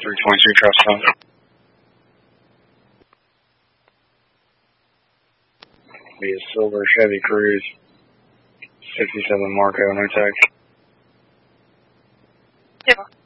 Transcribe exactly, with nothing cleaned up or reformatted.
three twenty-two, cross phone. Be a silver Chevy Cruze, sixty-seven Marco, no tag. Yeah.